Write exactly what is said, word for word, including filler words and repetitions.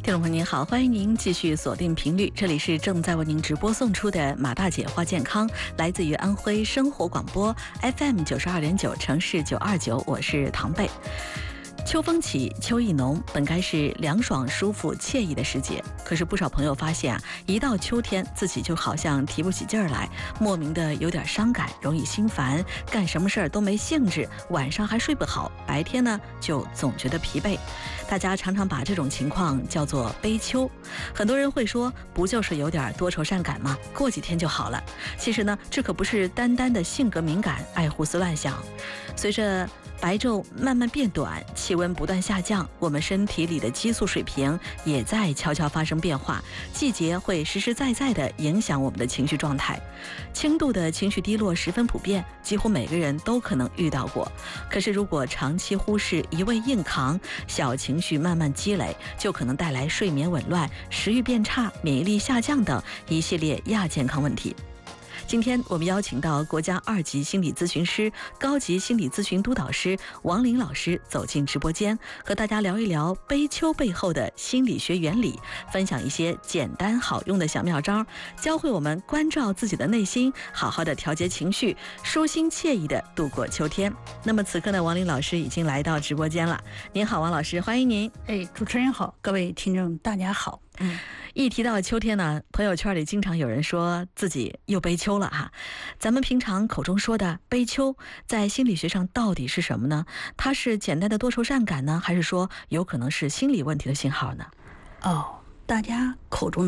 听众朋友您好，欢迎您继续锁定频率，这里是正在为您直播送出的马大姐话健康，来自于安徽生活广播 F M 九十二点九，城市九二九，我是唐贝。秋风起，秋意浓，本该是凉爽、舒服、惬意的时节。可是不少朋友发现啊，一到秋天，自己就好像提不起劲儿来，莫名的有点伤感，容易心烦，干什么事儿都没兴致，晚上还睡不好，白天呢就总觉得疲惫。大家常常把这种情况叫做悲秋。很多人会说，不就是有点多愁善感吗？过几天就好了。其实呢，这可不是单单的性格敏感，爱胡思乱想。随着白昼慢慢变短，气温不断下降，我们身体里的激素水平也在悄悄发生变化，季节会实实在在地影响我们的情绪状态。轻度的情绪低落十分普遍，几乎每个人都可能遇到过。可是如果长期忽视，一味硬扛，小情绪慢慢积累，就可能带来睡眠紊乱、食欲变差、免疫力下降等一系列亚健康问题。今天我们邀请到国家二级心理咨询师、高级心理咨询督导师王林老师走进直播间，和大家聊一聊悲秋背后的心理学原理，分享一些简单好用的小妙招，教会我们关照自己的内心，好好的调节情绪，舒心惬意的度过秋天。那么此刻呢，王林老师已经来到直播间了。您好，王老师，欢迎您。 哎，主持人好，各位听众大家好。 嗯，一提到秋天呢，朋友圈里经常有人说自己又悲秋了哈。咱们平常口中说的悲秋，在心理学上到底是什么呢？它是简单的多愁善感呢，还是说有可能是心理问题的信号呢？ 哦，大家口中